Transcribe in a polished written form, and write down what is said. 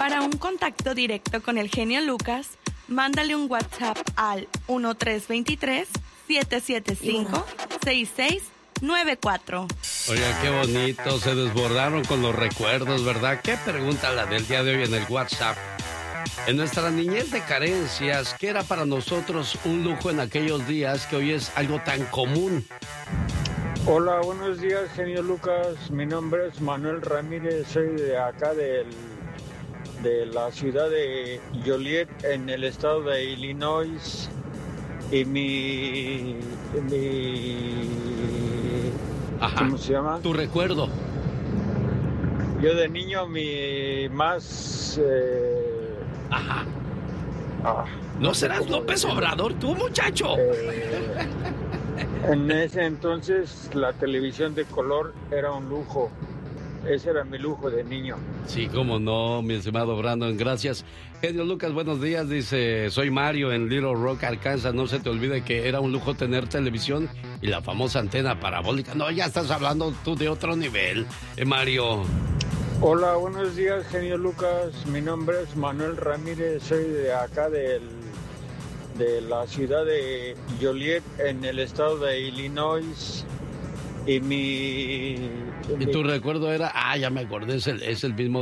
Para un contacto directo con el genio Lucas, mándale un WhatsApp al 1323-775-6694. Oiga, qué bonito, se desbordaron con los recuerdos, ¿verdad? ¿Qué pregunta la del día de hoy en el WhatsApp? En nuestra niñez de carencias, ¿qué era para nosotros un lujo en aquellos días que hoy es algo tan común? Hola, buenos días, genio Lucas. Mi nombre es Manuel Ramírez, soy de acá de la ciudad de Joliet, en el estado de Illinois. Y Ajá. ¿cómo se llama? Tu recuerdo. Yo de niño, mi más... Ajá. ¿No serás López Obrador tú, muchacho? En ese entonces la televisión de color era un lujo. Ese era mi lujo de niño. Sí, cómo no, mi estimado Brandon, gracias. Genio Lucas, buenos días, dice, soy Mario en Little Rock, Arkansas. No se te olvide que era un lujo tener televisión y la famosa antena parabólica. No, ya estás hablando tú de otro nivel, Mario. Hola, buenos días, genio Lucas. Mi nombre es Manuel Ramírez, soy de acá de la ciudad de Joliet, en el estado de Illinois. Y tu recuerdo era, ya me acordé, es el mismo